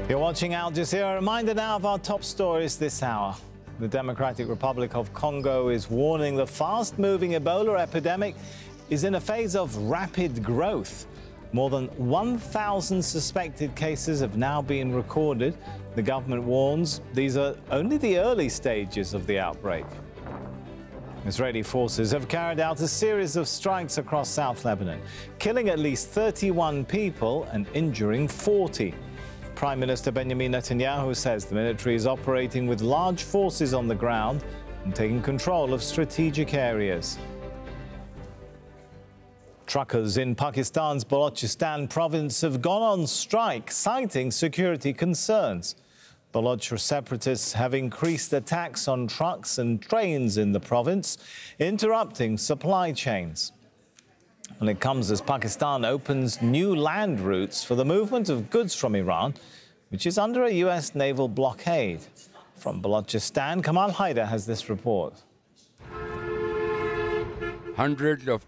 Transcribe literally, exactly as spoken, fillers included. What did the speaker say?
You're watching Al Jazeera. A reminder now of our top stories this hour. The Democratic Republic of Congo is warning the fast-moving Ebola epidemic is in a phase of rapid growth. More than one thousand suspected cases have now been recorded. The government warns these are only the early stages of the outbreak. Israeli forces have carried out a series of strikes across South Lebanon, killing at least thirty-one people and injuring forty. Prime Minister Benjamin Netanyahu says the military is operating with large forces on the ground and taking control of strategic areas. Truckers in Pakistan's Balochistan province have gone on strike, citing security concerns. Baloch separatists have increased attacks on trucks and trains in the province, interrupting supply chains. And it comes as Pakistan opens new land routes for the movement of goods from Iran, which is under a U S naval blockade. From Balochistan, Kamal Haider has this report. Hundreds of